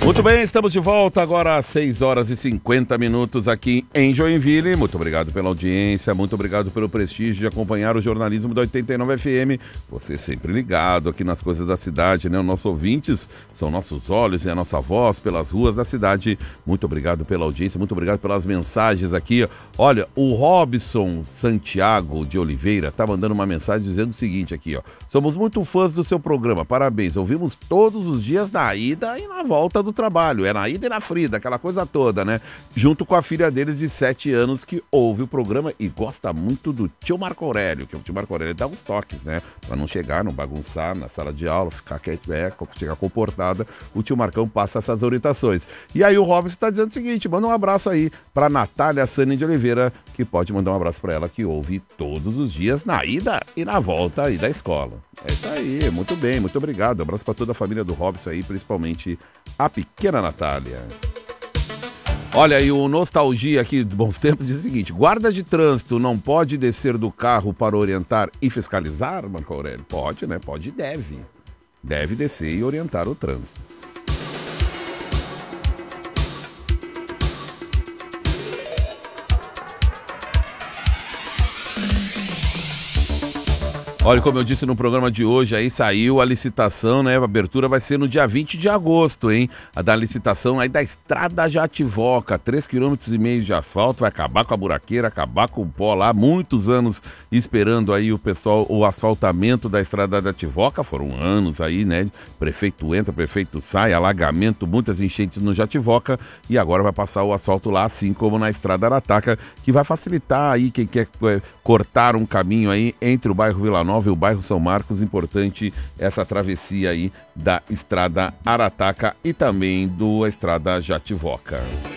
Muito bem, estamos de volta agora às 6 horas e 50 minutos aqui em Joinville. Muito obrigado pela audiência, muito obrigado pelo prestígio de acompanhar o jornalismo da 89 FM. Você sempre ligado aqui nas coisas da cidade, né? Os nossos ouvintes são nossos olhos e a nossa voz pelas ruas da cidade. Muito obrigado pela audiência, muito obrigado pelas mensagens aqui. Olha, o Robson Santiago de Oliveira tá mandando uma mensagem dizendo o seguinte aqui, ó. Somos muito fãs do seu programa, parabéns. Ouvimos todos os dias na ida e na volta do trabalho, é na ida e na frida, aquela coisa toda, né? Junto com a filha deles de 7 anos que ouve o programa e gosta muito do tio Marco Aurélio, que o tio Marco Aurélio dá uns toques, né? Pra não chegar, não bagunçar na sala de aula, ficar quieto, chegar comportada, o tio Marcão passa essas orientações. E aí o Robson tá dizendo o seguinte, manda um abraço aí pra Natália Sani de Oliveira, que pode mandar um abraço pra ela, que ouve todos os dias na ida e na volta aí da escola. É isso aí, muito bem, muito obrigado. Um abraço pra toda a família do Robson aí, principalmente a pequena Natália. Olha, e o Nostalgia aqui de Bons Tempos diz o seguinte, guarda de trânsito não pode descer do carro para orientar e fiscalizar, Marco Aurélio? Pode, né? Pode e deve. Deve descer e orientar o trânsito. Olha, como eu disse no programa de hoje, aí saiu a licitação, né? A abertura vai ser no dia 20 de agosto, hein? A da licitação aí da Estrada Jativoca, 3,5 km de asfalto, vai acabar com a buraqueira, acabar com o pó lá, muitos anos esperando aí o pessoal, o asfaltamento da Estrada Jativoca, foram anos aí, né? Prefeito entra, prefeito sai, alagamento, muitas enchentes no Jativoca e agora vai passar o asfalto lá, assim como na Estrada Arataca, que vai facilitar aí quem quer cortar um caminho aí entre o bairro Vila Nova e o bairro São Marcos, importante essa travessia aí da Estrada Arataca e também da Estrada Jativoca.